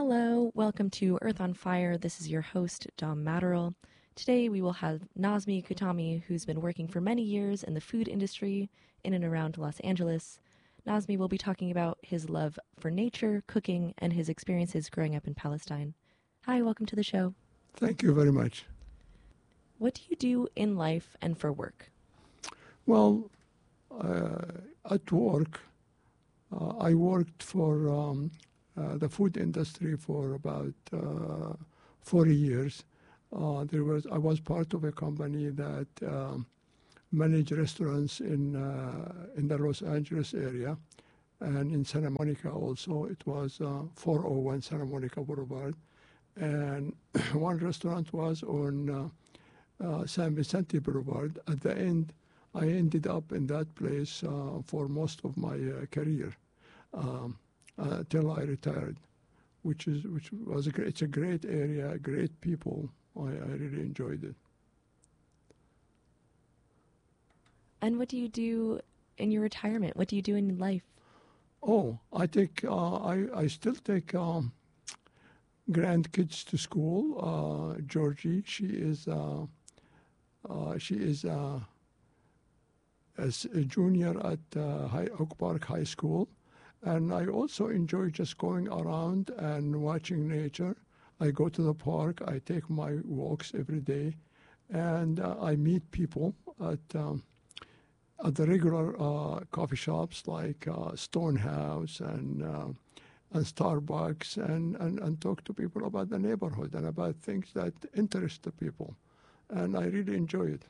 Hello, welcome to Earth on Fire. This is your host, Dom Matterall. Today we will have Nazmi Kutami, who's been working for many years in the food industry in and around Los Angeles. Nazmi will be talking about his love for nature, cooking, and his experiences growing up in Palestine. Hi, welcome to the show. Thank you very much. What do you do in life and for work? Well, at work, I worked for the food industry for about 40 years. I was part of a company that managed restaurants in the Los Angeles area and in Santa Monica also. It was 401 Santa Monica Boulevard. And one restaurant was on San Vicente Boulevard. At the end, I ended up in that place for most of my career till I retired, which was it's a great area, great people. I really enjoyed it. And what do you do in your retirement? What do you do in life? Oh, I still take grandkids to school. Georgie, she is as a junior at Oak Park High School. And I also enjoy just going around and watching nature. I go to the park, I take my walks every day, and I meet people at the regular coffee shops like Stonehouse and Starbucks and talk to people about the neighborhood and about things that interest the people. And I really enjoy it.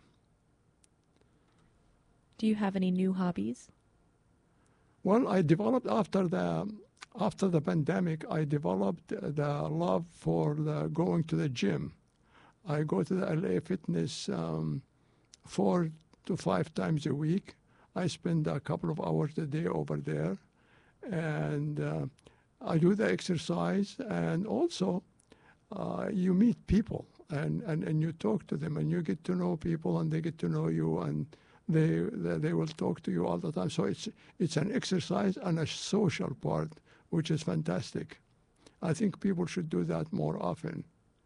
Do you have any new hobbies? Well, I developed after the pandemic, I developed the love for going to the gym. I go to the LA Fitness 4 to 5 times a week. I spend a couple of hours a day over there. And I do the exercise, and also you meet people and you talk to them and you get to know people and they get to know you, and they will talk to you all the time. So it's an exercise and a social part, which is fantastic. I think people should do that more often.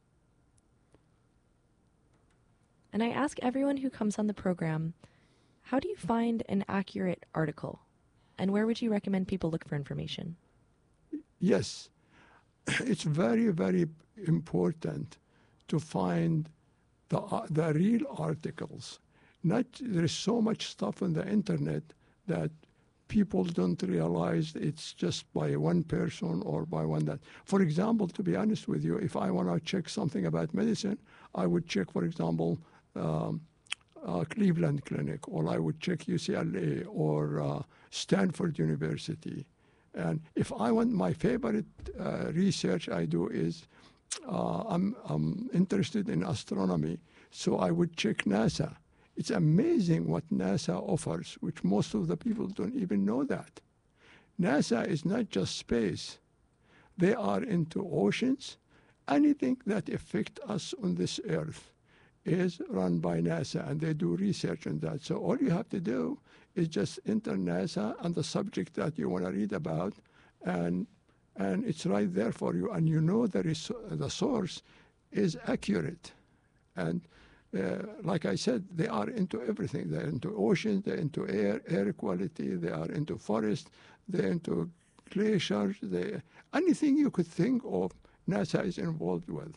And I ask everyone who comes on the program, how do you find an accurate article? And where would you recommend people look for information? Yes, it's very, very important to find the real articles. There is so much stuff on the internet that people don't realize it's just by one person or by one that. For example, to be honest with you, if I want to check something about medicine, I would check, for example, Cleveland Clinic, or I would check UCLA or Stanford University. And if I want, my favorite research I do is I'm interested in astronomy, so I would check NASA. It's amazing what NASA offers, which most of the people don't even know that. NASA is not just space. They are into oceans. Anything that affects us on this earth is run by NASA, and they do research on that. So all you have to do is just enter NASA and the subject that you want to read about, and it's right there for you, and you know the source is accurate. And like I said, they are into everything. They're into oceans, they're into air quality, they are into forest, they're into glaciers. Anything you could think of, NASA is involved with.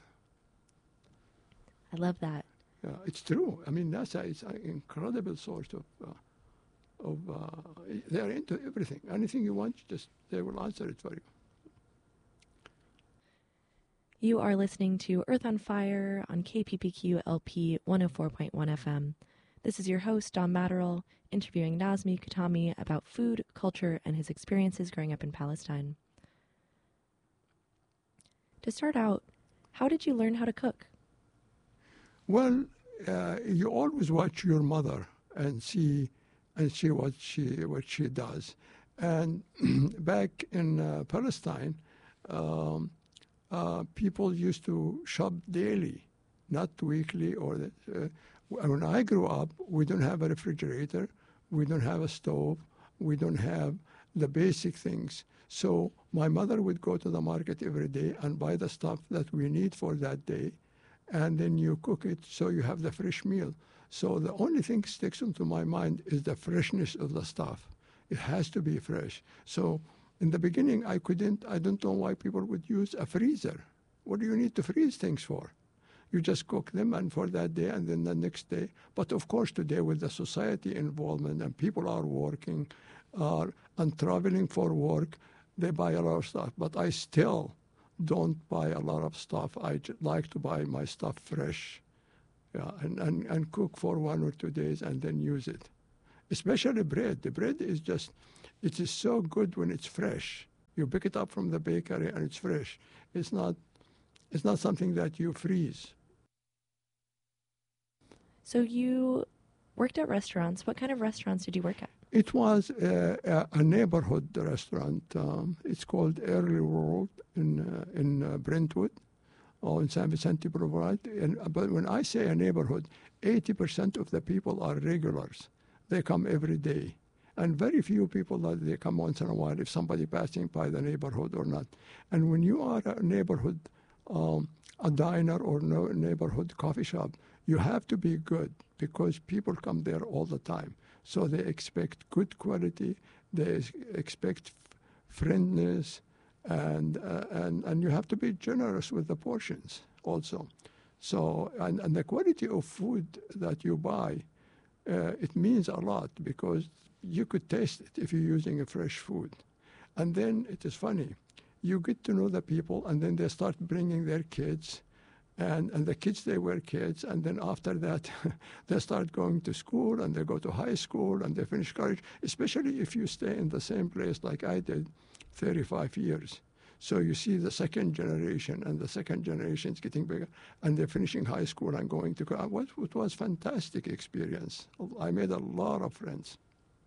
I love that. It's true. I mean, NASA is an incredible source of they are into everything. Anything you want, they will answer it for you. You are listening to Earth on Fire on KPPQ LP 104.1 FM. This is your host, Dom Matterall, interviewing Nazmi Kutami about food, culture, and his experiences growing up in Palestine. To start out, how did you learn how to cook? Well, you always watch your mother and see what she does. And back in Palestine, people used to shop daily, not weekly. When I grew up, we don't have a refrigerator, we don't have a stove, we don't have the basic things. So my mother would go to the market every day and buy the stuff that we need for that day, and then you cook it so you have the fresh meal. So the only thing sticks into my mind is the freshness of the stuff. It has to be fresh. So in the beginning, I don't know why people would use a freezer. What do you need to freeze things for? You just cook them and for that day and then the next day. But of course, today with the society involvement and people are working and traveling for work, they buy a lot of stuff. But I still don't buy a lot of stuff. I like to buy my stuff fresh, yeah, and cook for 1 or 2 days and then use it. Especially bread. The bread is just, it is so good when it's fresh. You pick it up from the bakery and it's fresh. It's not something that you freeze. So you worked at restaurants. What kind of restaurants did you work at? It was a neighborhood restaurant. It's called Early World in Brentwood, or in San Vicente Boulevard. But when I say a neighborhood, 80% of the people are regulars. They come every day. And very few people that they come once in a while if somebody passing by the neighborhood or not. And when you are a neighborhood, a diner or no neighborhood coffee shop, you have to be good because people come there all the time. So they expect good quality, they expect friendliness, and you have to be generous with the portions also. So, and the quality of food that you buy, it means a lot because you could taste it if you're using a fresh food. And then it is funny, you get to know the people and then they start bringing their kids and the kids, they were kids. And then after that, they start going to school and they go to high school and they finish college, especially if you stay in the same place like I did 35 years. So you see the second generation and the second generation is getting bigger and they're finishing high school and going to college. It was a fantastic experience. I made a lot of friends.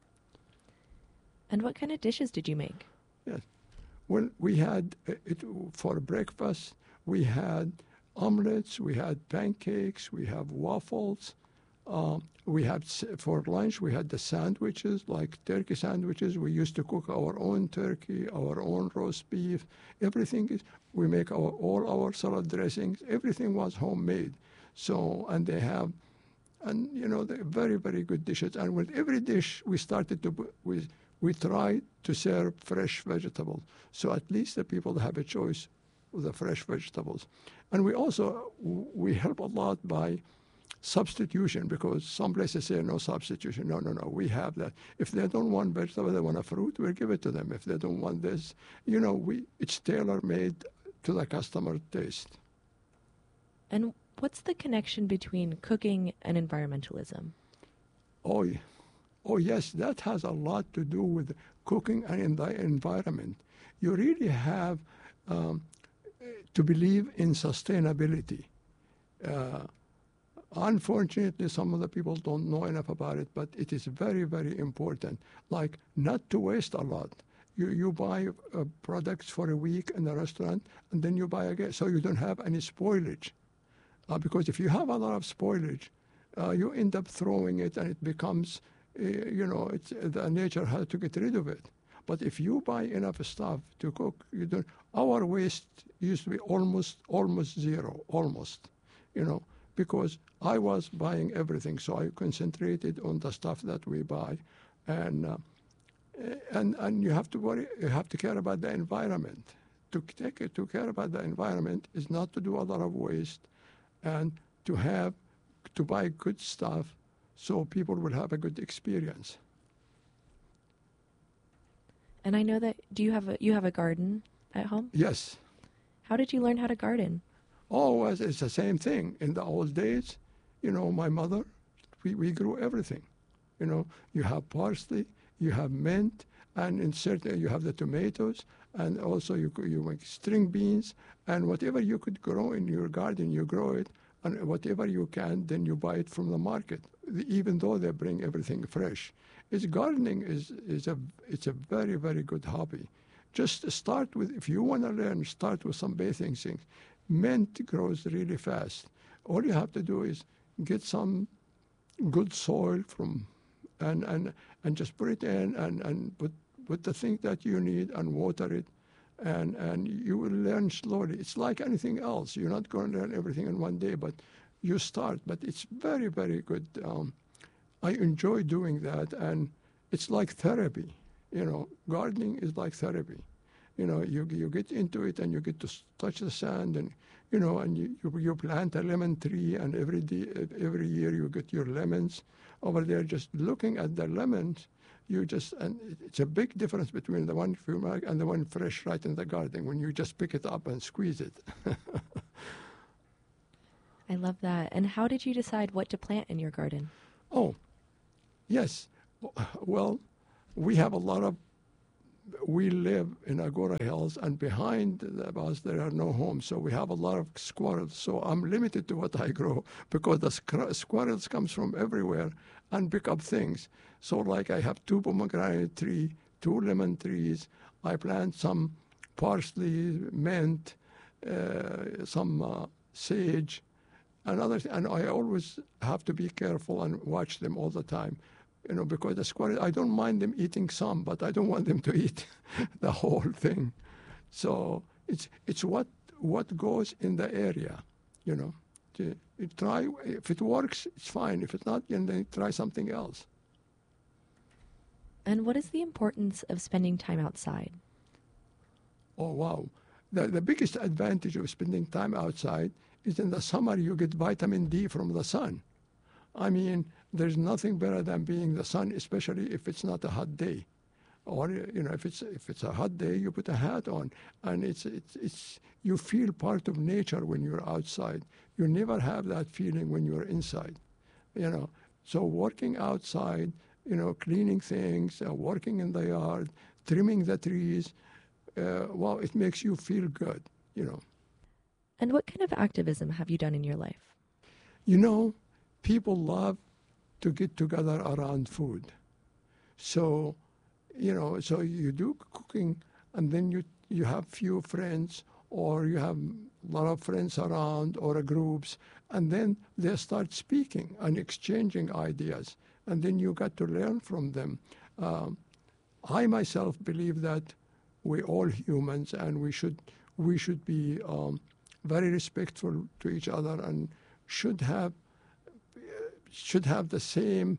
And what kind of dishes did you make? Yes. Well, we had it for breakfast. We had omelets, we had pancakes, we have waffles. We had for lunch, we had the sandwiches, like turkey sandwiches. We used to cook our own turkey, our own roast beef. Everything is, we make all our salad dressings. Everything was homemade. So, and they have, and you know, they're very, very good dishes. And with every dish, we started to, we tried to serve fresh vegetables. So at least the people have a choice of the fresh vegetables. And we also, we help a lot by substitution because some places say no substitution. No, we have that. If they don't want vegetable, they want a fruit, we'll give it to them. If they don't want this, you know, it's tailor-made to the customer taste. And what's the connection between cooking and environmentalism? Oh yes, that has a lot to do with cooking and in the environment. You really have to believe in sustainability. Unfortunately, some of the people don't know enough about it, but it is very, very important. Like not to waste a lot. You buy products for a week in the restaurant, and then you buy again, so you don't have any spoilage. Because if you have a lot of spoilage, you end up throwing it, and it becomes, the nature has to get rid of it. But if you buy enough stuff to cook, you don't. Our waste used to be almost zero, because I was buying everything, so I concentrated on the stuff that we buy, and you have to worry, you have to care about the environment. To care about the environment is not to do a lot of waste, and to buy good stuff, so people will have a good experience. And I know that you have a garden at home? Yes. How did you learn how to garden? Oh, it's the same thing. In the old days, my mother, we grew everything. You have parsley, you have mint, and in certain you have the tomatoes, and also you make string beans, and whatever you could grow in your garden, you grow it, and whatever you can, then you buy it from the market, even though they bring everything fresh. Gardening is a very, very good hobby. Just start with, if you want to learn, start with some basic things. Mint grows really fast. All you have to do is get some good soil and just put it in and put put the thing that you need and water it, and you will learn slowly. It's like anything else. You're not going to learn everything in one day, but you start. But it's very, very good. I enjoy doing that, and it's like therapy. Gardening is like therapy. You get into it, and you get to touch the sand, and and you plant a lemon tree, and every year you get your lemons over there. Just looking at the lemons, and it's a big difference between the one you make and the one fresh right in the garden when you just pick it up and squeeze it. I love that. And how did you decide what to plant in your garden? Oh, yes. Well, we have a lot of. We live in Agora Hills, and behind us there are no homes, so we have a lot of squirrels. So I'm limited to what I grow because the squirrels comes from everywhere and pick up things. So like I have 2 pomegranate trees, 2 lemon trees. I plant some parsley, mint, some sage, and I always have to be careful and watch them all the time. Because the squirrels, I don't mind them eating some, but I don't want them to eat the whole thing. So it's what goes in the area, You try, if it works, it's fine. If it's not, then try something else. And what is the importance of spending time outside? Oh, wow. The biggest advantage of spending time outside is in the summer you get vitamin D from the sun. I mean, there's nothing better than being in the sun, especially if it's not a hot day. Or if it's a hot day, you put a hat on, and it's you feel part of nature when you're outside. You never have that feeling when you're inside. So working outside, cleaning things, working in the yard, trimming the trees, it makes you feel good. And what kind of activism have you done in your life? People love to get together around food. So, so you do cooking, and then you have few friends, or you have a lot of friends around, or groups, and then they start speaking and exchanging ideas, and then you got to learn from them. I myself believe that we're all humans, and we should be very respectful to each other, and should have the same,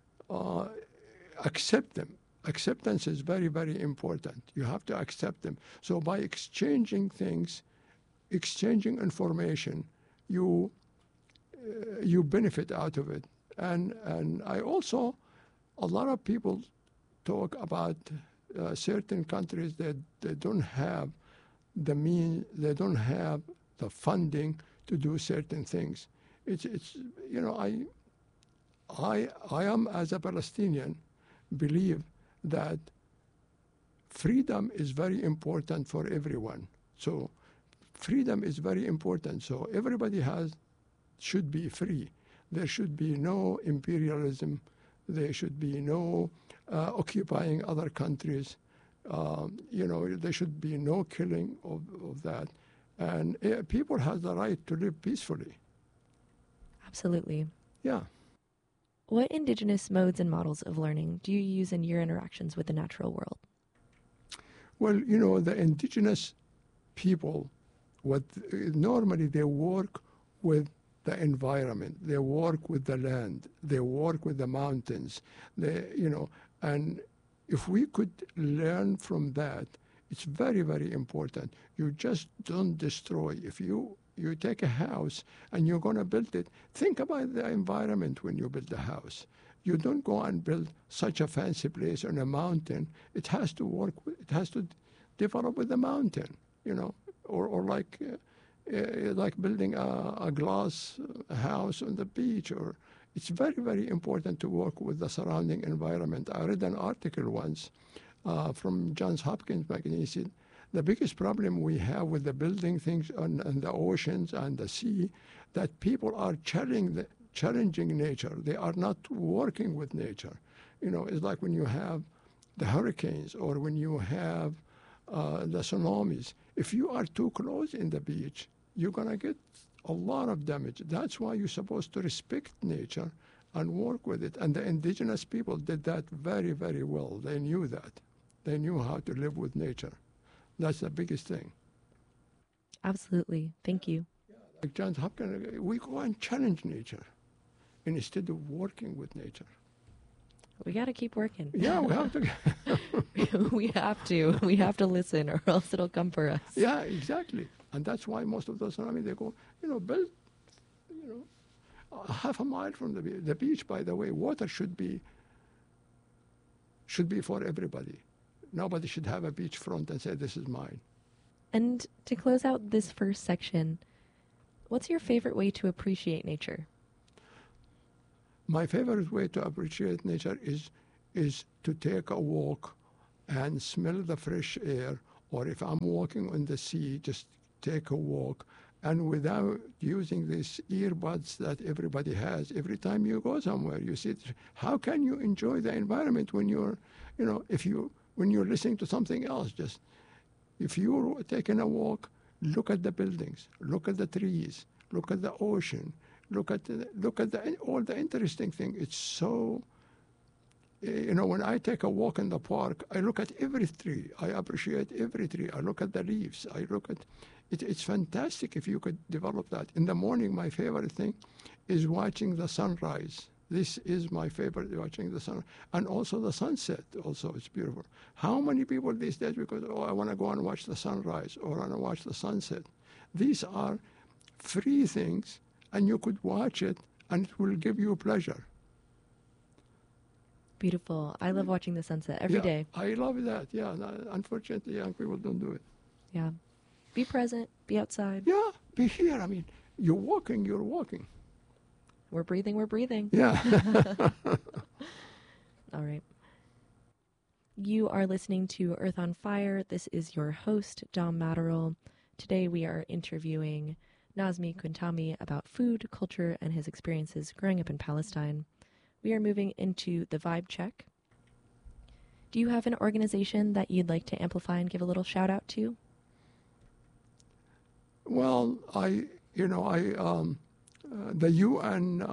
accept them. Acceptance is very, very important. You have to accept them. So by exchanging things, exchanging information, you benefit out of it. And I also, a lot of people talk about certain countries that they don't have the means, they don't have the funding to do certain things. I am, as a Palestinian, believe that freedom is very important for everyone. So freedom is very important. So everybody should be free. There should be no imperialism. There should be no occupying other countries. There should be no killing of that. And people have the right to live peacefully. Absolutely. Yeah. What indigenous modes and models of learning do you use in your interactions with the natural world? Well, the indigenous people, normally they work with the environment, they work with the land, they work with the mountains, and if we could learn from that, it's very, very important. You just don't destroy. If you take a house and you're going to build it, think about the environment when you build a house. You don't go and build such a fancy place on a mountain. It has to work. It has to develop with the mountain, or like building a glass house on the beach. Or it's very, very important to work with the surrounding environment. I read an article once from Johns Hopkins magazine. The biggest problem we have with the building things on the oceans and the sea, that people are challenging nature. They are not working with nature. It's like when you have the hurricanes or when you have the tsunamis. If you are too close in the beach, you're going to get a lot of damage. That's why you're supposed to respect nature and work with it. And the indigenous people did that very, very well. They knew that. They knew how to live with nature. That's the biggest thing. Absolutely. Thank you. Like Johns Hopkins, we go and challenge nature instead of working with nature. We got to keep working. Yeah, we have to. We have to. We have to listen, or else it'll come for us. Yeah, exactly. And that's why most of the tsunami, they go, build, half a mile from the beach. The beach, by the way, water should be for everybody. Nobody should have a beachfront and say, this is mine. And to close out this first section, what's your favorite way to appreciate nature? My favorite way to appreciate nature is to take a walk and smell the fresh air, or if I'm walking on the sea, just take a walk. And without using these earbuds that everybody has, every time you go somewhere, you see, how can you enjoy the environment when you're, when you're listening to something else? Just, if you're taking a walk, look at the buildings, look at the trees, look at the ocean, look at all the interesting things. It's so, when I take a walk in the park, I look at every tree. I appreciate every tree. I look at the leaves. I look at it. It's fantastic if you could develop that. In the morning, my favorite thing is watching the sunrise. This is my favorite, watching the sun. And also the sunset, also, it's beautiful. How many people these days, because, I want to go and watch the sunrise, or I want to watch the sunset. These are free things, and you could watch it, and it will give you pleasure. Beautiful. I love watching the sunset every day. I love that, yeah. Unfortunately, young people don't do it. Yeah. Be present, be outside. Yeah, be here. I mean, you're walking. We're breathing. Yeah. All right. You are listening to Earth on Fire. This is your host, Dom Matterall. Today we are interviewing Nazmi Quintami about food, culture, and his experiences growing up in Palestine. We are moving into the vibe check. Do you have an organization that you'd like to amplify and give a little shout out to? Well, the UN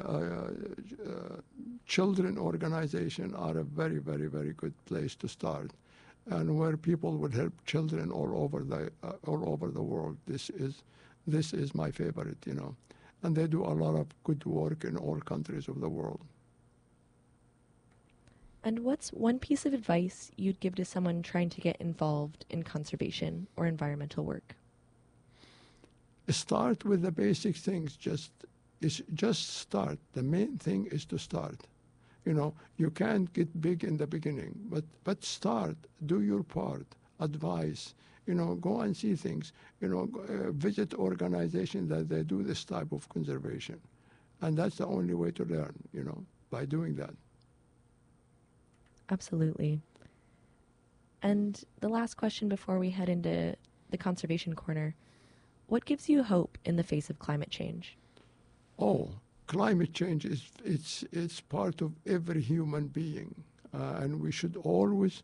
Children Organization are a very, very, very good place to start, and where people would help children all over the world. This is my favorite, and they do a lot of good work in all countries of the world. And what's one piece of advice you'd give to someone trying to get involved in conservation or environmental work? Start with the basic things. Just start. The main thing is to start. You can't get big in the beginning, but start. Do your part. Advise. Go and see things. Visit organizations that they do this type of conservation, and that's the only way to learn. By doing that. Absolutely. And the last question before we head into the conservation corner. What gives you hope in the face of climate change? Oh, climate change it's part of every human being, and we should always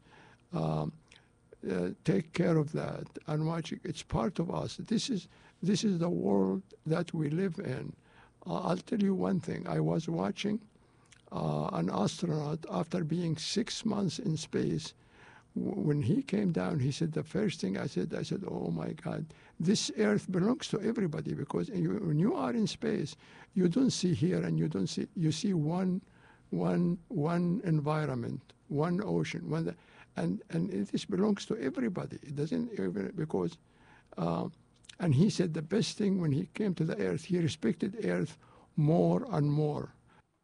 take care of that and watch it. It's part of us. This is the world that we live in. I'll tell you one thing. I was watching an astronaut after being 6 months in space. When he came down, he said, the first thing I said, oh my God, this Earth belongs to everybody, because when you are in space, you don't see here and you see one environment, one ocean, and this belongs to everybody. It doesn't even, because, and he said the best thing when he came to the Earth, he respected Earth more and more.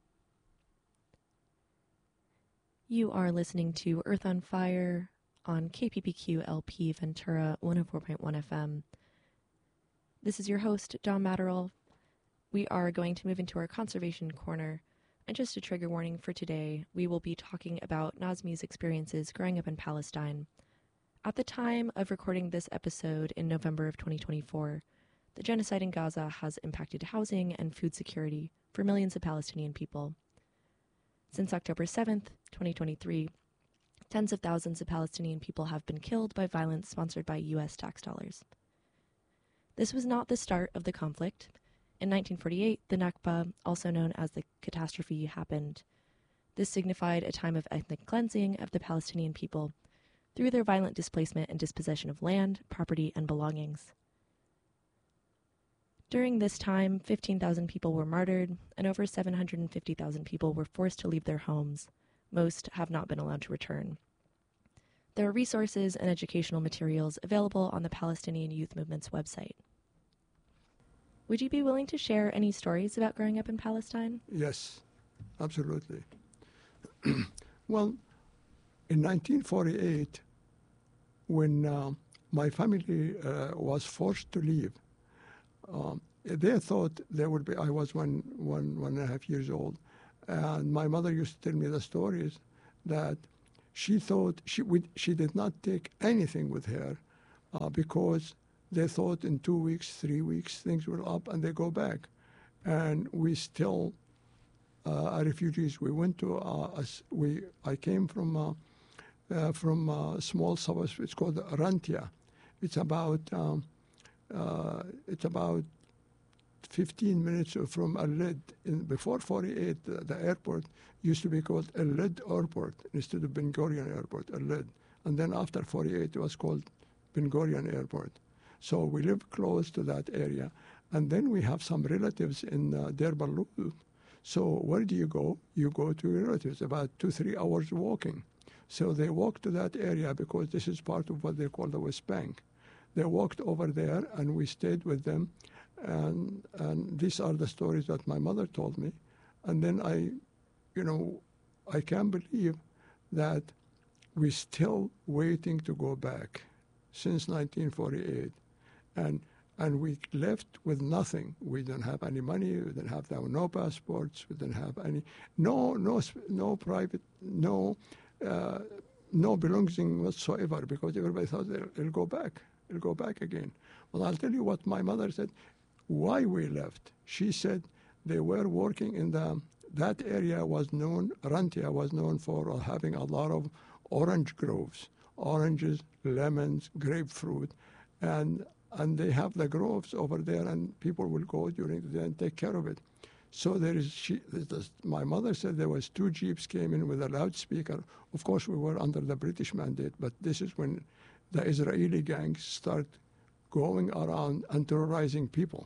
You are listening to Earth on Fire on KPPQ LP Ventura 104.1 FM. This is your host, Dom Matterall. We are going to move into our conservation corner. And just a trigger warning for today, we will be talking about Nazmi's experiences growing up in Palestine. At the time of recording this episode in November of 2024, the genocide in Gaza has impacted housing and food security for millions of Palestinian people. Since October 7th, 2023, tens of thousands of Palestinian people have been killed by violence sponsored by U.S. tax dollars. This was not the start of the conflict. In 1948, the Nakba, also known as the catastrophe, happened. This signified a time of ethnic cleansing of the Palestinian people, through their violent displacement and dispossession of land, property, and belongings. During this time, 15,000 people were martyred, and over 750,000 people were forced to leave their homes. Most have not been allowed to return. There are resources and educational materials available on the Palestinian Youth Movement's website. Would you be willing to share any stories about growing up in Palestine? Yes, absolutely. Well, in 1948, when my family was forced to leave, they thought there would be, I was one and a half years old, and my mother used to tell me the stories that she thought she did not take anything with her because they thought in 2 weeks, 3 weeks, things were up and they go back. And we still are refugees. We went to, I came from a small suburb, it's called Rantia. It's about 15 minutes from Al-Lid. Before 48, the airport used to be called Al-Lid Airport instead of Ben Gurion Airport, Al-Lid. And then after 48, it was called Ben Gurion Airport. So we live close to that area. And then we have some relatives in Deir Balut. So where do you go? You go to your relatives, about 2-3 hours walking. So they walked to that area because this is part of what they call the West Bank. They walked over there and we stayed with them. And these are the stories that my mother told me. And then I can't believe that we're still waiting to go back since 1948. And we left with nothing. We didn't have any money. We didn't have no passports. We didn't have any no private no belongings whatsoever because everybody thought it'll go back. It'll go back again. Well, I'll tell you what my mother said. Why we left? She said they were working in that area was known. Rantia was known for having a lot of orange groves, oranges, lemons, grapefruit, and they have the groves over there, and people will go during the day and take care of it. So my mother said there was 2 jeeps came in with a loudspeaker. Of course, we were under the British mandate, but this is when the Israeli gangs start going around and terrorizing people.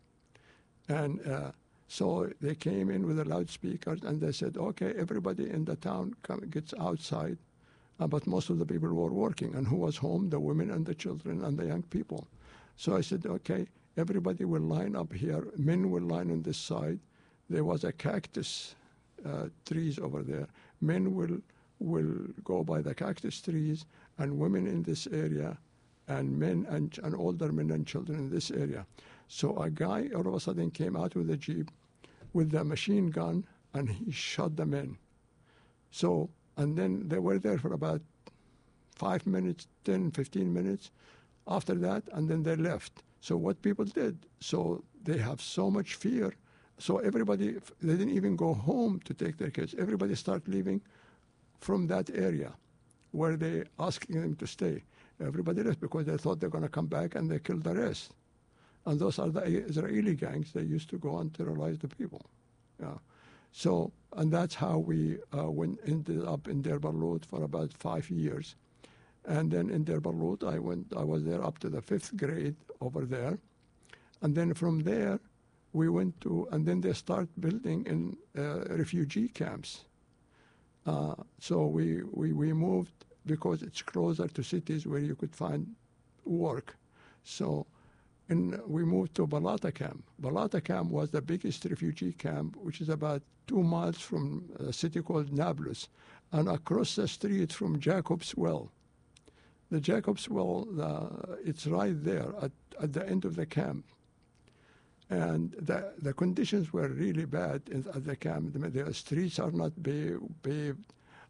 And so they came in with the loudspeakers, and they said, okay, everybody in the town gets outside. But most of the people were working, and who was home? The women and the children and the young people. So I said, okay, everybody will line up here. Men will line on this side. There was a cactus trees over there. Men will go by the cactus trees, and women in this area, and men and older men and children in this area. So a guy all of a sudden came out with a jeep with a machine gun, and he shot the men. So, and then they were there for about 5 minutes, 10, 15 minutes after that, and then they left. So what people did, so they have so much fear. So everybody, they didn't even go home to take their kids. Everybody started leaving from that area where they asking them to stay. Everybody left because they thought they're going to come back and they killed the rest. And those are the Israeli gangs. They used to go and terrorize the people. Yeah. So, and that's how we ended up in Deir Balut for about 5 years. And then in Deir Balut, I was there up to the 5th grade over there. And then from there, we went to, and then they start building in refugee camps. So we moved because it's closer to cities where you could find work. So we moved to Balata camp. Balata camp was the biggest refugee camp, which is about 2 miles from a city called Nablus, and across the street from Jacob's Well. The Jacob's Well, it's right there at the end of the camp. And the conditions were really bad at the camp. The streets are not paved.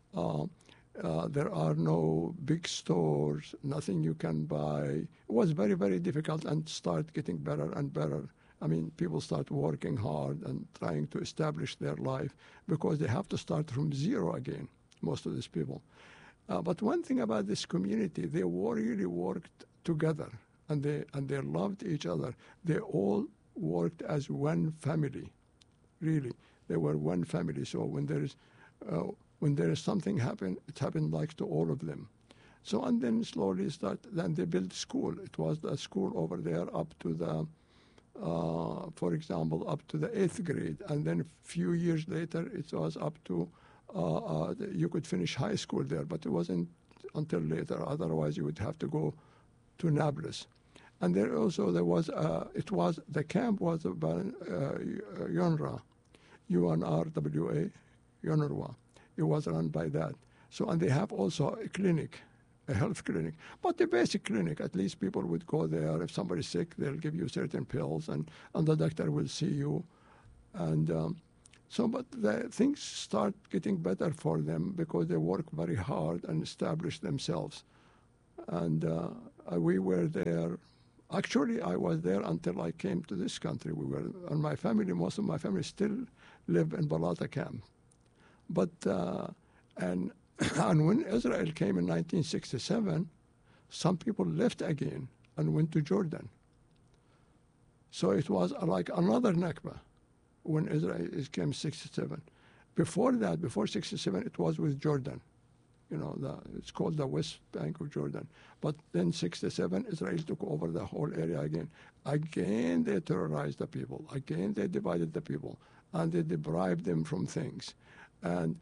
There are no big stores, nothing you can buy. It was very, very difficult and start getting better and better. I mean, people start working hard and trying to establish their life because they have to start from zero again, most of these people. But one thing about this community, they really worked together and they loved each other. They all worked as one family, really. They were one family. So when there is something happen, it happened like to all of them. So, and then slowly then they built school. It was the school over there up to the, for example, up to the 8th grade. And then a few years later, it was up to, you could finish high school there, but it wasn't until later. Otherwise, you would have to go to Nablus. And there also, the camp was about UNRWA, UNRWA, UNRWA. It was run by that. So, and they have also a clinic, a health clinic. But the basic clinic, at least people would go there. If somebody's sick, they'll give you certain pills, and the doctor will see you. And but the things start getting better for them because they work very hard and establish themselves. And we were there. Actually, I was there until I came to this country. And my family, most of my family still live in Balata camp. But, and when Israel came in 1967, some people left again and went to Jordan. So it was like another Nakba when Israel came 67. Before that, before 67, it was with Jordan. You know, it's called the West Bank of Jordan. But then 67, Israel took over the whole area again. Again, they terrorized the people. Again, they divided the people. And they deprived them from things. And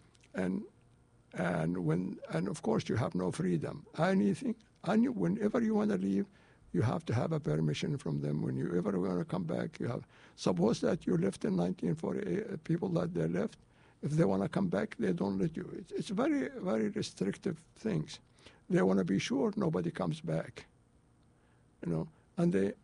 of course, you have no freedom. Whenever you want to leave, you have to have a permission from them. When you ever want to come back, you have. Suppose that you left in 1948, people that they left, if they want to come back, they don't let you. It's very, very restrictive things. They want to be sure nobody comes back, you know. And they,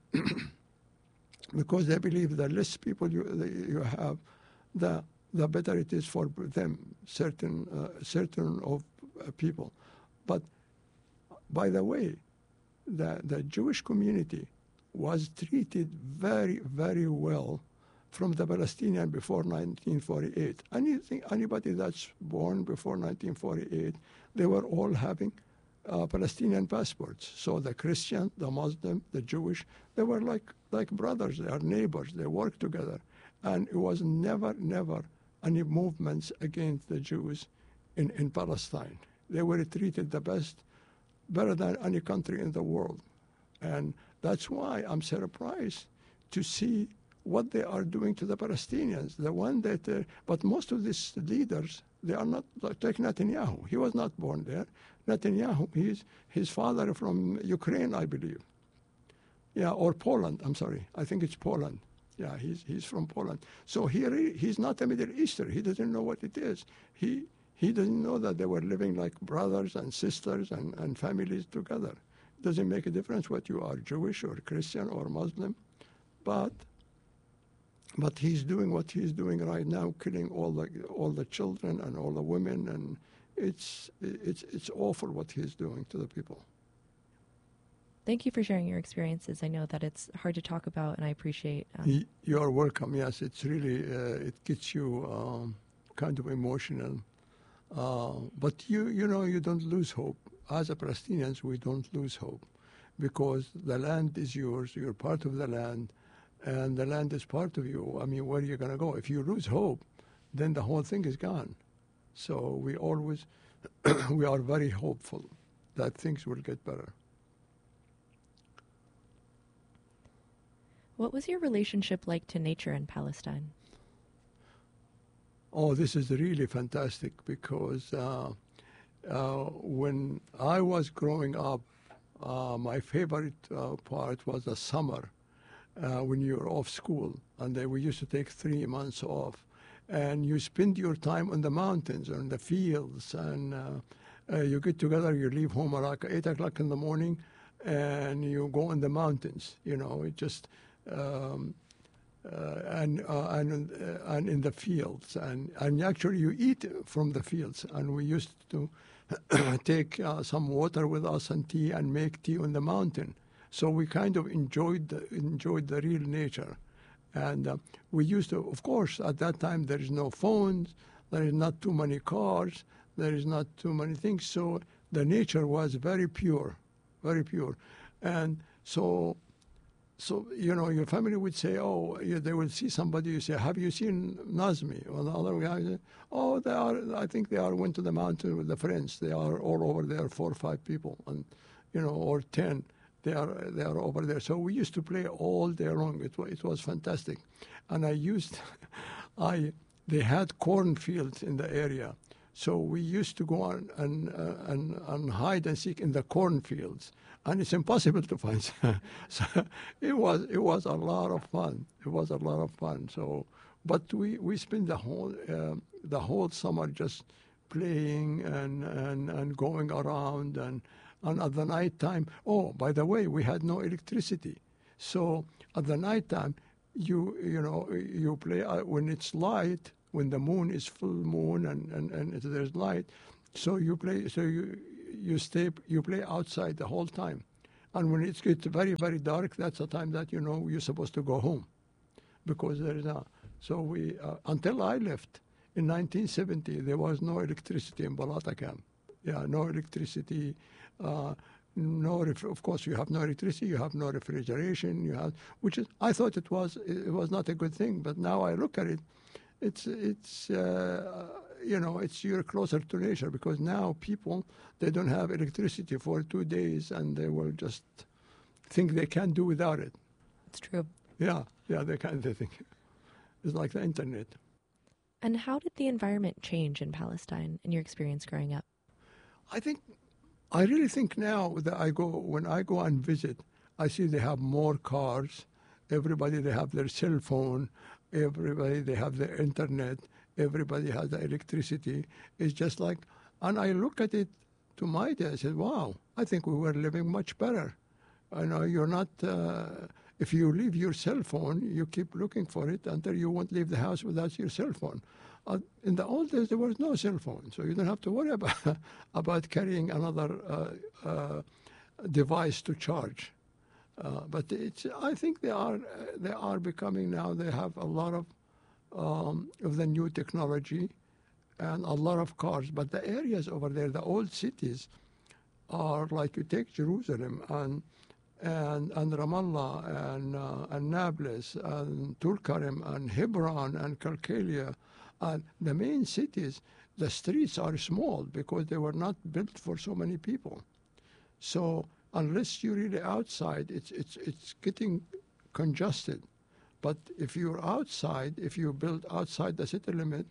because they believe the less people you have, the better it is for them, certain of people. But by the way, the Jewish community was treated very, very well from the Palestinian before 1948. Anybody that's born before 1948, they were all having Palestinian passports. So the Christian, the Muslim, the Jewish, they were like brothers. They are neighbors. They work together. And it was never any movements against the Jews in Palestine. They were treated the best, better than any country in the world. And that's why I'm surprised to see what they are doing to the Palestinians. The one that, but most of these leaders, they are not like Netanyahu. He was not born there. Netanyahu, his father from Ukraine, I believe. Yeah, or Poland. I'm sorry. I think it's Poland. Yeah, he's from Poland. So he's not a Middle Easterner. He doesn't know what it is. He doesn't know that they were living like brothers and sisters and families together. It doesn't make a difference what you are, Jewish or Christian or Muslim. But he's doing what he's doing right now, killing all the children and all the women, and it's awful what he's doing to the people. Thank you for sharing your experiences. I know that it's hard to talk about, and I appreciate. You are welcome. Yes, it's really it gets you kind of emotional, but you don't lose hope. As a Palestinians, we don't lose hope because the land is yours. You're part of the land. And the land is part of you. I mean, where are you going to go? If you lose hope, then the whole thing is gone. So we always, we are very hopeful that things will get better. What was your relationship like to nature in Palestine? Oh, this is really fantastic because when I was growing up, my favorite part was the summer. When you're off school, and we used to take 3 months off, and you spend your time on the mountains, on the fields, and you get together, you leave home at like 8 o'clock in the morning, and you go in the mountains, it just, and in the fields, and actually you eat from the fields, and we used to take some water with us and tea and make tea on the mountain. So we kind of enjoyed the real nature. And we used to, of course, at that time, there is no phones, there is not too many cars, there is not too many things. So the nature was very pure, very pure. And so So, your family would say, oh, they will see somebody, you say, have you seen Nazmi? Or the other guy say, oh, I think went to the mountain with the friends. They are all over there, 4 or 5 people, and, or 10. They are over there. So we used to play all day long. It was fantastic. And they had cornfields in the area. So we used to go on and hide and seek in the cornfields, and it's impossible to find. So it was a lot of fun. It was a lot of fun. So, but we spent the whole summer just playing and going around and at the night time. Oh, by the way, we had no electricity, so at the night time you play when it's light. When the moon is full moon and there's light, so you play. So you play outside the whole time, and when it gets very, very dark, that's the time that you're supposed to go home, because there is a. So we until I left in 1970, there was no electricity in Balata camp. Yeah, no electricity. Of course, you have no electricity. You have no refrigeration. I thought it was not a good thing, but now I look at it. It's you're closer to nature, because now people, they don't have electricity for 2 days and they will just think they can't do without it. It's true. Yeah, they think it's like the internet. And how did the environment change in Palestine in your experience growing up? I really think now that when I go and visit, I see they have more cars. Everybody, they have their cell phone. Everybody, they have their internet. Everybody has the electricity. It's just like, and I look at it to my day, I said, wow, I think we were living much better. I know you're not, if you leave your cell phone, you keep looking for it until you won't leave the house without your cell phone. In the old days, there was no cell phone, so you don't have to worry about carrying another device to charge. But I think they are becoming now. They have a lot of the new technology and a lot of cars. But the areas over there, the old cities, are like, you take Jerusalem and Ramallah and Nablus and Tulkarem and Hebron and Kalkalia, and the main cities. The streets are small because they were not built for so many people. So unless you're really outside, it's getting congested. But if you're outside, if you build outside the city limit,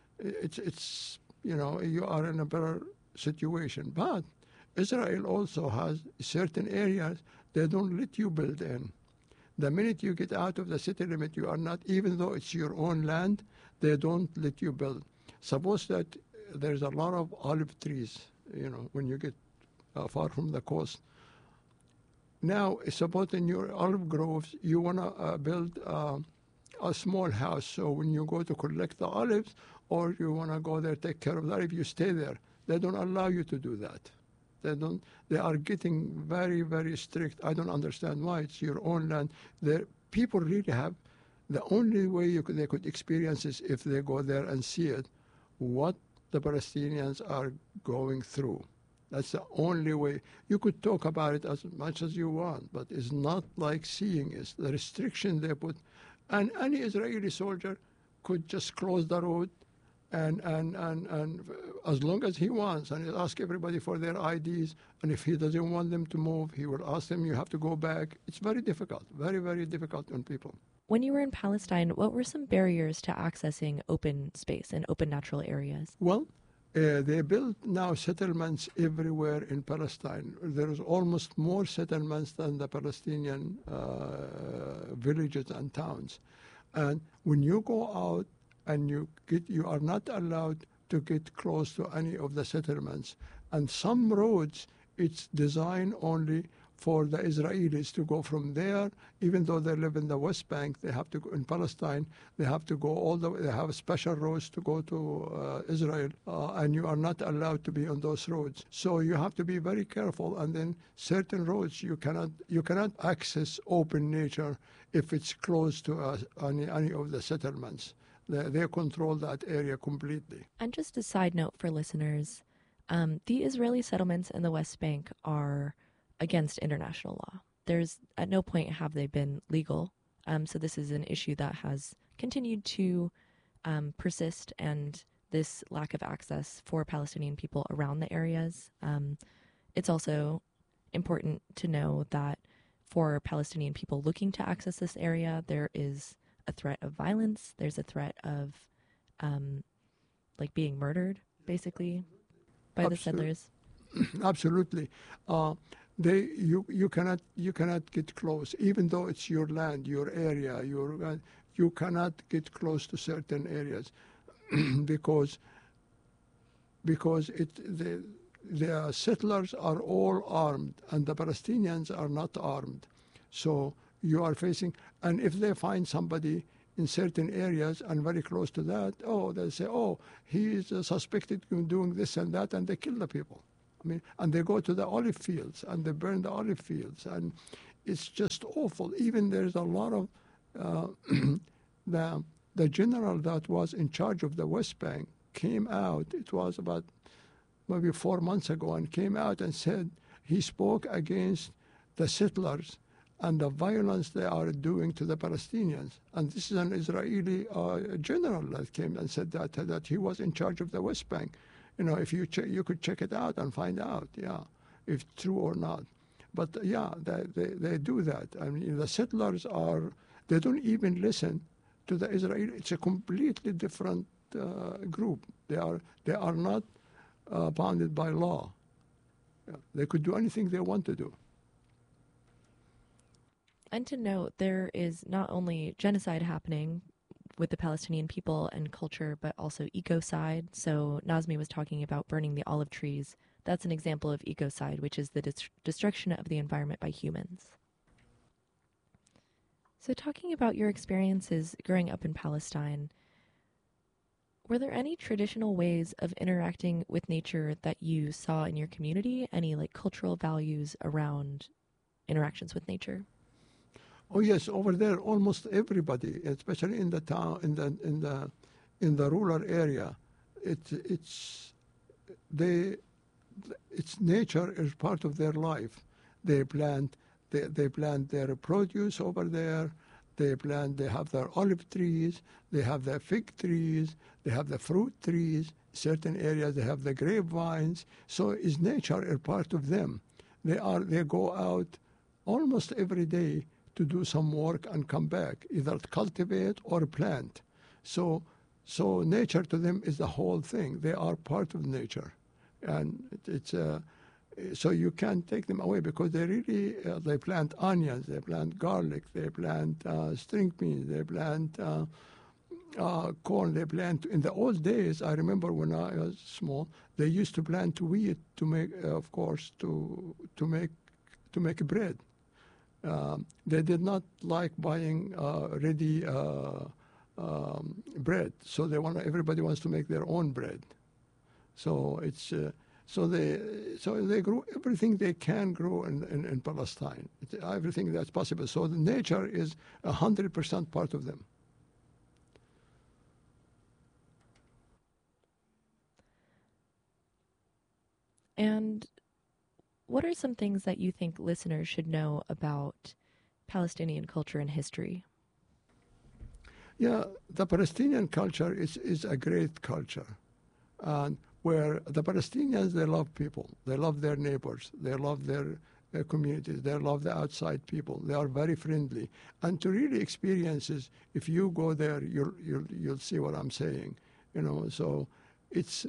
it's you are in a better situation. But Israel also has certain areas they don't let you build in. The minute you get out of the city limit, you are not, even though it's your own land, they don't let you build. Suppose that there's a lot of olive trees, when you get far from the coast. Now, suppose in your olive groves, you want to build a small house. So when you go to collect the olives, or you want to go there, take care of the olive, you stay there. They don't allow you to do that. They are getting very, very strict. I don't understand why. It's your own land. People really have, the only way they could experience is if they go there and see it, what the Palestinians are going through. That's the only way. You could talk about it as much as you want, but it's not like seeing it. The restriction they put, and any Israeli soldier could just close the road and as long as he wants, and he'll ask everybody for their IDs, and if he doesn't want them to move, he will ask them, you have to go back. It's very difficult, very, very difficult on people. When you were in Palestine, what were some barriers to accessing open space and open natural areas? Well, they build now settlements everywhere in Palestine. There is almost more settlements than the Palestinian villages and towns. And when you go out and you are not allowed to get close to any of the settlements. And some roads, it's designed only for the Israelis to go from there, even though they live in the West Bank, they have to go in Palestine, they have to go all the way, they have special roads to go to Israel, and you are not allowed to be on those roads. So you have to be very careful, and then certain roads you cannot access open nature if it's close to any of the settlements. They control that area completely. And just a side note for listeners, the Israeli settlements in the West Bank are against international law. there's at no point have they been legal. So this is an issue that has continued to persist, and this lack of access for Palestinian people around the areas. It's also important to know that for Palestinian people looking to access this area, there is a threat of violence. There's a threat of like being murdered, basically, by the settlers. Absolutely. You cannot get close, even though it's your land, your area, you cannot get close to certain areas because the settlers are all armed and the Palestinians are not armed. So you are facing, and if they find somebody in certain areas and very close to that, they say, he is suspected of doing this and that, and they kill the people. I mean, and they go to the olive fields and they burn the olive fields, and it's just awful. Even there's a lot of the general that was in charge of the West Bank came out. It was about maybe 4 months ago, and came out and said he spoke against the settlers and the violence they are doing to the Palestinians. And this is an Israeli general that came and said that he was in charge of the West Bank. If you could check it out and find out, if true or not. But they do that. I mean, the settlers they don't even listen to the Israeli. It's a completely different group. They are not bounded by law. They could do anything they want to do. And to note, there is not only genocide happening with the Palestinian people and culture, but also ecocide. So Nazmi was talking about burning the olive trees. That's an example of ecocide, which is the destruction of the environment by humans. So talking about your experiences growing up in Palestine, were there any traditional ways of interacting with nature that you saw in your community? Any cultural values around interactions with nature? Oh yes, over there almost everybody, especially in the town, in the rural area, it's nature is part of their life. They plant their produce over there. They have their olive trees. They have their fig trees. They have the fruit trees. Certain areas they have the grapevines. So is nature a part of them? They go out almost every day to do some work and come back, either cultivate or plant. So nature to them is the whole thing. They are part of nature, and so you can't take them away because they really they plant onions, they plant garlic, they plant string beans, they plant corn, they plant. In the old days, I remember when I was small, they used to plant wheat to make, of course, to make bread. They did not like buying ready bread, so everybody wants to make their own bread. So it's so they grow everything they can grow in Palestine, everything that's possible. So the nature is 100% part of them. And what are some things that you think listeners should know about Palestinian culture and history? Yeah, the Palestinian culture is a great culture, and where the Palestinians, they love people, they love their neighbors, they love their communities, they love the outside people. They are very friendly, and to really experience it, if you go there, you'll see what I'm saying. So it's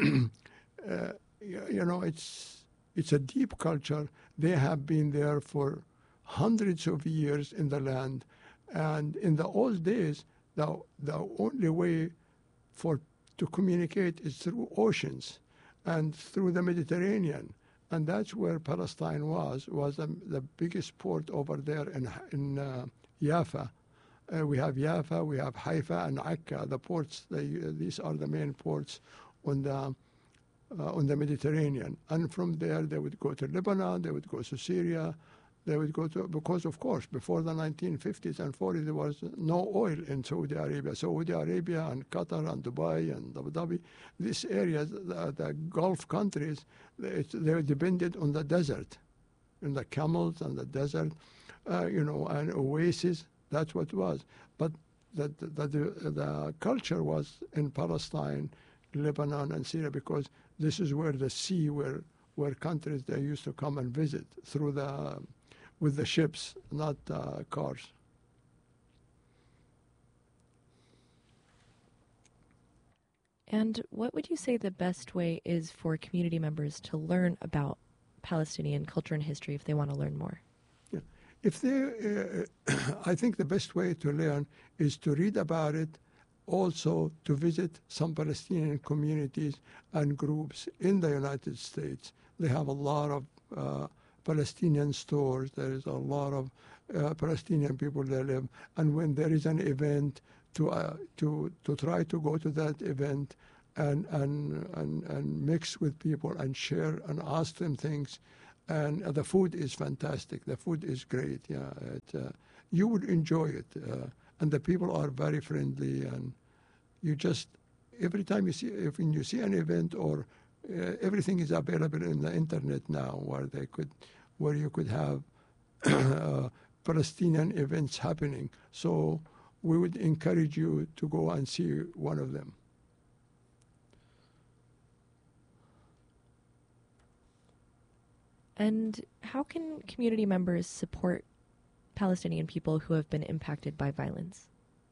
it's a deep culture. They have been there for hundreds of years in the land. And in the old days, the only way to communicate is through oceans and through the Mediterranean. And that's where Palestine was the biggest port over there in Jaffa. We have Jaffa, we have Haifa and Akka, the ports. These are the main ports on the Mediterranean. And from there, they would go to Lebanon, they would go to Syria, they would go to, because of course, before the 1950s and 40s, there was no oil in Saudi Arabia. Saudi Arabia and Qatar and Dubai and Abu Dhabi, these areas, the Gulf countries, they depended on the desert. in the camels and the desert, and oasis. That's what it was. But the culture was in Palestine, Lebanon, and Syria, because this is where the sea, where countries they used to come and visit with the ships, not cars. And what would you say the best way is for community members to learn about Palestinian culture and history if they want to learn more? Yeah. If they, I think the best way to learn is to read about it, also to visit some Palestinian communities and groups in the United States. They have a lot of Palestinian stores. There is a lot of Palestinian people that live. And when there is an event, to try to go to that event and mix with people and share and ask them things. And the food is fantastic. The food is great. Yeah, you would enjoy it. And the people are very friendly. And you just, every time you see, when you see an event or everything is available in the internet now, where you could have Palestinian events happening. So we would encourage you to go and see one of them. And how can community members support Palestinian people who have been impacted by violence?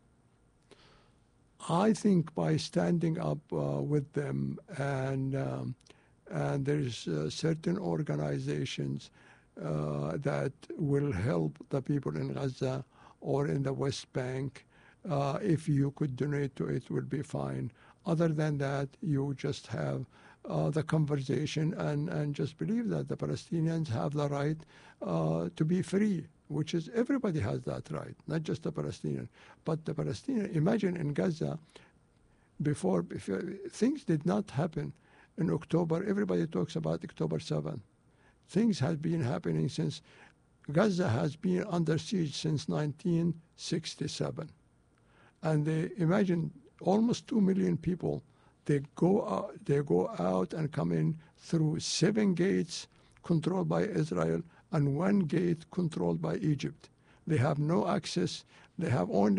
I think by standing up with them, and there's certain organizations that will help the people in Gaza or in the West Bank. If you could donate to it, would be fine. Other than that, you just have the conversation and just believe that the Palestinians have the right to be free, which is everybody has that right, not just the Palestinian. But the Palestinian, imagine in Gaza, before things did not happen in October. Everybody talks about October 7th. Things have been happening since Gaza has been under siege since 1967. And imagine almost 2 million people. They go out and come in through 7 gates controlled by Israel and 1 gate controlled by Egypt. They have no access. They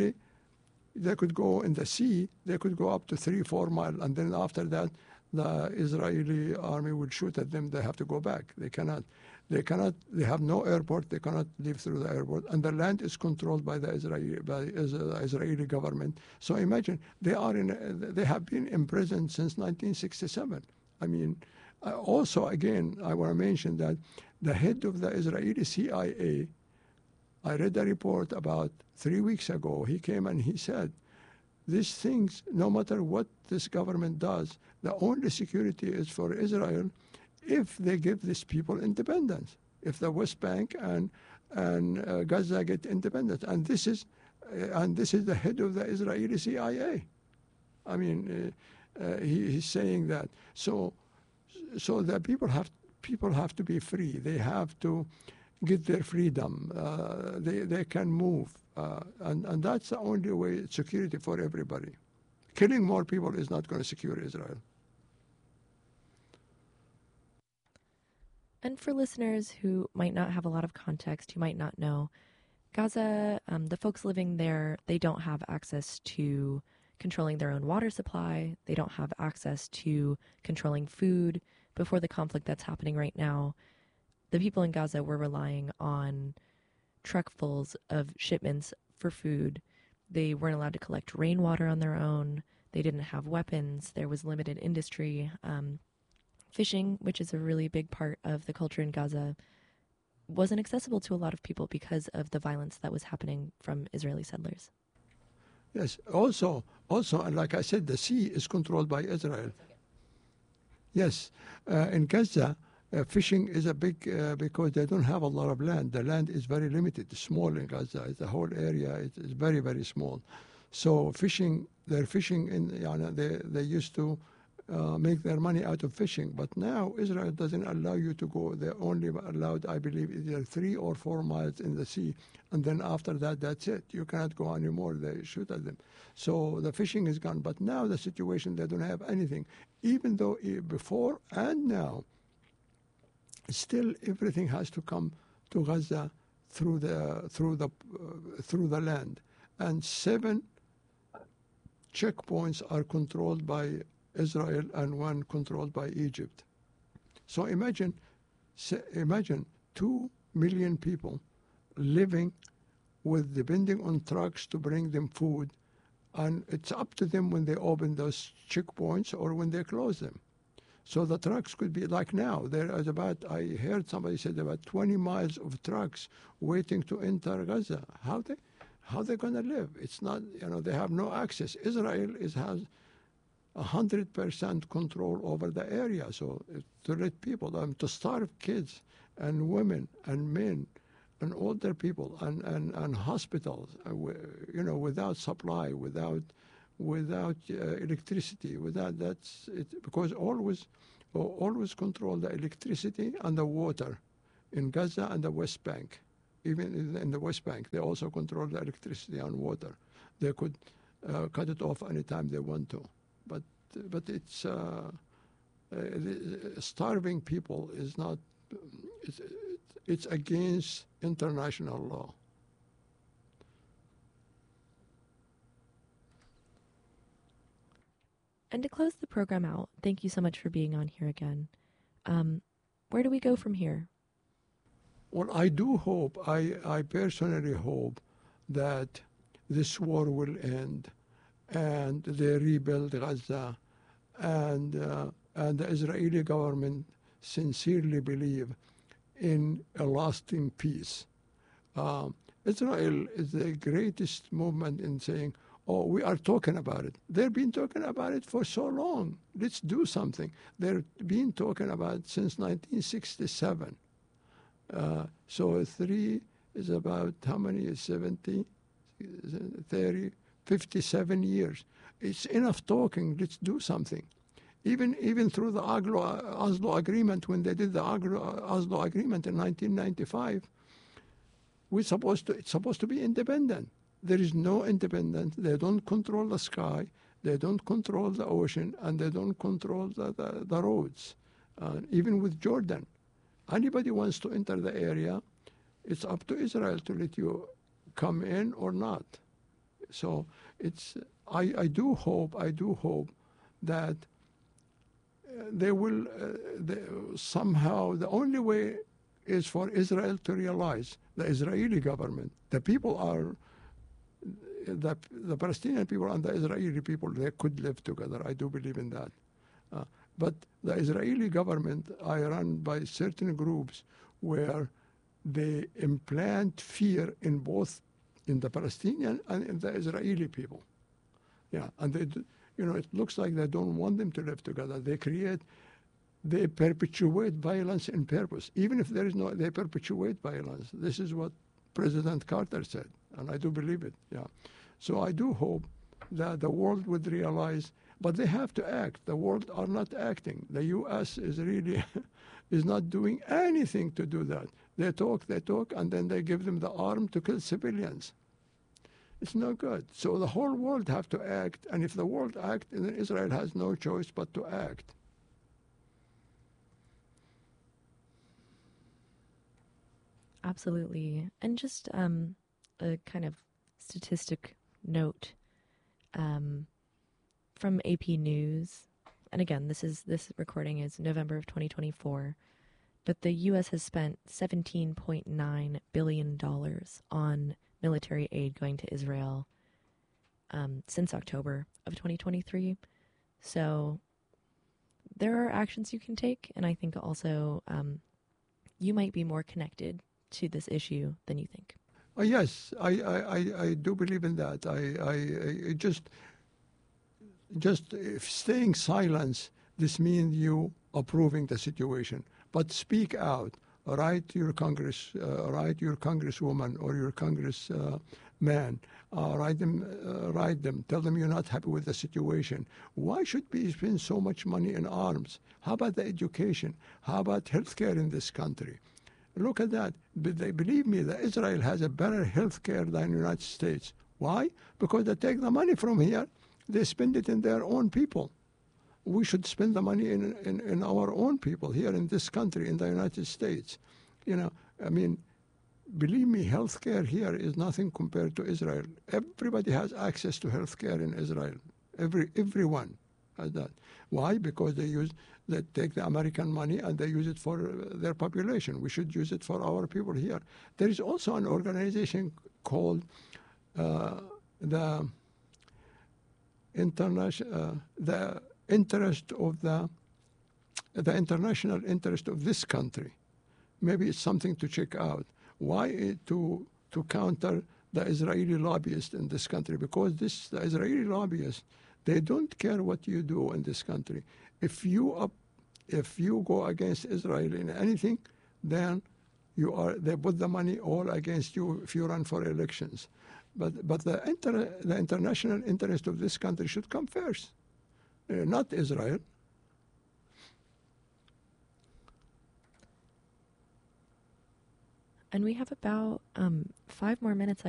could go in the sea. They could go up to 3-4 miles, and then after that, the Israeli army would shoot at them. They have to go back. They cannot. They have no airport. They cannot leave through the airport, and the land is controlled by the Israeli government. So imagine they have been imprisoned since 1967. I mean, also again, I want to mention that the head of the Israeli CIA, I read a report about 3 weeks ago. He came and he said, these things, no matter what this government does, the only security is for Israel if they give these people independence, if the West Bank and Gaza get independence. And this is the head of the Israeli CIA. I mean, he's saying that. So the people have to be free. They have to get their freedom. They can move. And that's the only way security for everybody. Killing more people is not going to secure Israel. And for listeners who might not have a lot of context, who might not know, Gaza, the folks living there, they don't have access to controlling their own water supply. They don't have access to controlling food. Before the conflict that's happening right now, the people in Gaza were relying on truckfuls of shipments for food. They weren't allowed to collect rainwater on their own. They didn't have weapons. There was limited industry. Fishing, which is a really big part of the culture in Gaza, wasn't accessible to a lot of people because of the violence that was happening from Israeli settlers. Yes. Also, and like I said, the sea is controlled by Israel. Yes. In Gaza, fishing is a big, because they don't have a lot of land. The land is very limited. It's small in Gaza. The whole area is very, very small. So they're fishing they used to make their money out of fishing. But now Israel doesn't allow you to go. They're only allowed, I believe, either 3 or 4 miles in the sea. And then after that, that's it. You cannot go anymore. They shoot at them. So the fishing is gone. But now the situation, they don't have anything. Even though before and now, still everything has to come to Gaza through the land, and 7 checkpoints are controlled by Israel and 1 controlled by Egypt. So imagine 2 million people living with depending on trucks to bring them food, and it's up to them when they open those checkpoints or when they close them. So the trucks could be like now. There is I heard somebody said about 20 miles of trucks waiting to enter Gaza. How they going to live? It's not, they have no access. Israel has 100% control over the area. So to let people, to starve kids and women and men and older people and hospitals, without supply, without electricity, that's it, because always control the electricity and the water in Gaza and the West Bank. Even in the West Bank, they also control the electricity and water. They could cut it off anytime they want to, but it's starving people is not. It's against international law. And to close the program out, thank you so much for being on here again. Where do we go from here? Well, I do hope, I personally hope that this war will end and they rebuild Gaza, and the Israeli government sincerely believe in a lasting peace. Israel is the greatest movement in saying, oh, we are talking about it. They've been talking about it for so long. Let's do something. They've been talking about it since 1967. So 3 is about how many? 70, 30, 57 years. It's enough talking. Let's do something. Even through the Oslo Agreement, when they did the Oslo Agreement in 1995, it's supposed to be independent. There is no independence. They don't control the sky, they don't control the ocean, and they don't control the roads. Even with Jordan, anybody wants to enter the area, it's up to Israel to let you come in or not. So I do hope that they will somehow. The only way is for Israel to realize, the Israeli government, the people are. The Palestinian people and the Israeli people, they could live together. I do believe in that. But the Israeli government are run by certain groups where they implant fear in the Palestinian and in the Israeli people. Yeah, and it looks like they don't want them to live together. They perpetuate violence in purpose. Even if there is no, they perpetuate violence. This is what President Carter said, and I do believe it. Yeah, so I do hope that the world would realize, but they have to act. The world are not acting. The U.S. is really is not doing anything to do that. They talk, and then they give them the arm to kill civilians. It's no good. So the whole world have to act, and if the world act, then Israel has no choice but to act. Absolutely. And just a kind of statistic note from AP News. And again, this recording is November of 2024. But the U.S. has spent $17.9 billion on military aid going to Israel since October of 2023. So there are actions you can take, and I think also you might be more connected to this issue than you think. Yes, I do believe in that. I just if staying silent, this means you approving the situation. But speak out. Write to your write your congresswoman or your congressman. Write them. Tell them you're not happy with the situation. Why should we spend so much money in arms? How about the education? How about healthcare in this country? Look at that. Believe me, that Israel has a better healthcare than the United States. Why? Because they take the money from here, they spend it in their own people. we should spend the money in our own people here in this country, in the United States. You know, I mean, believe me, healthcare here is nothing compared to Israel. Everybody has access to healthcare in Israel. Everyone has that. Why? Because they take the American money and they use it for their population. We should use it for our people here. There is also an organization called the international interest of this country. Maybe it's something to check out. Why? To counter the Israeli lobbyists in this country, because the Israeli lobbyists, they don't care what you do in this country. If you go against Israel in anything, then they put the money all against you if you run for elections. But the international interest of this country should come first, not Israel. And we have about 5 more minutes.